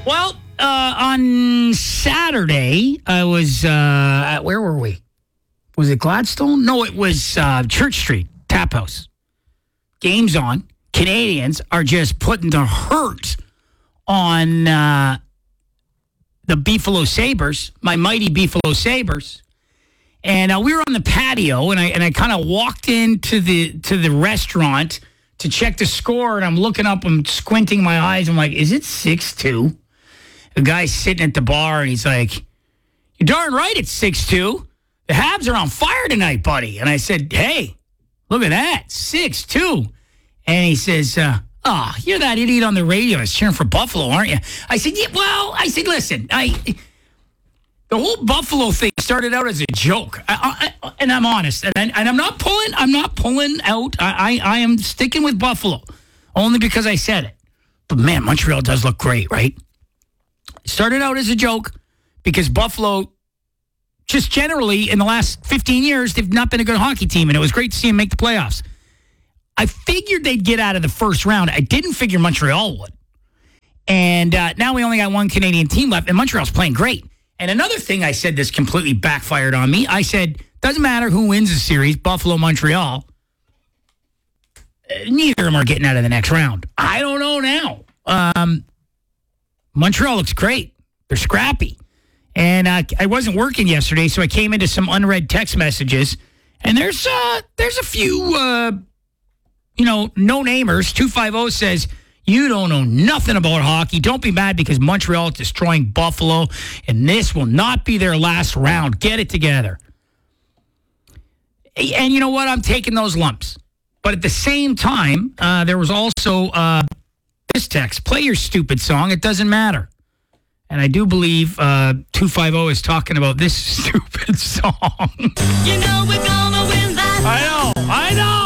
Well, on Saturday, I was, where were we? Was it Gladstone? No, it was Church Street, Tap House. Game's on. Canadians are just putting the hurt on the Beefalo Sabres, my mighty Beefalo Sabres. And we were on the patio, and I kind of walked into the restaurant to check the score, and I'm looking up, I'm squinting my eyes. I'm like, is it 6-2? The guy's sitting at the bar, and he's like, you're darn right it's 6-2. The Habs are on fire tonight, buddy. And I said, hey, look at that, 6-2. And he says, you're that idiot on the radio that's cheering for Buffalo, aren't you? I said, yeah, well, listen, the whole Buffalo thing started out as a joke. And I'm honest. And I'm not pulling out. I am sticking with Buffalo only because I said it. But man, Montreal does look great, right? It started out as a joke because Buffalo, just generally in the last 15 years, they've not been a good hockey team. And it was great to see them make the playoffs. I figured they'd get out of the first round. I didn't figure Montreal would. And now we only got one Canadian team left, and Montreal's playing great. And another thing I said this completely backfired on me. I said, doesn't matter who wins the series, Buffalo, Montreal. Neither of them are getting out of the next round. I don't know now. Montreal looks great. They're scrappy. And I wasn't working yesterday, so I came into some unread text messages. And there's a few, no-namers. 250 says, you don't know nothing about hockey. Don't be mad because Montreal is destroying Buffalo, and this will not be their last round. Get it together. And you know what? I'm taking those lumps. But at the same time, there was also this text. Play your stupid song. It doesn't matter. And I do believe 250 is talking about this stupid song. You know we're gonna win that. I know.